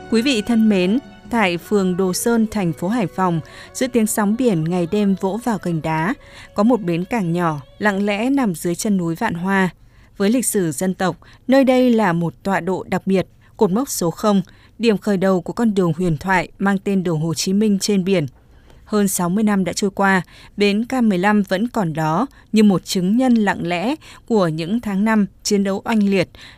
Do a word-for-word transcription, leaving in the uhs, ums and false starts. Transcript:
Quý vị thân mến, tại phường Đồ Sơn, thành phố Hải Phòng, giữa tiếng sóng biển ngày đêm vỗ vào gành đá, có một bến cảng nhỏ lặng lẽ nằm dưới chân núi Vạn Hoa. Với lịch sử dân tộc, nơi đây là một tọa độ đặc biệt, cột mốc số không, điểm khởi đầu của con đường huyền thoại mang tên đường Hồ Chí Minh trên biển. Hơn sáu mươi năm đã trôi qua, bến K mười lăm vẫn còn đó như một chứng nhân lặng lẽ của những tháng năm chiến đấu oanh liệt,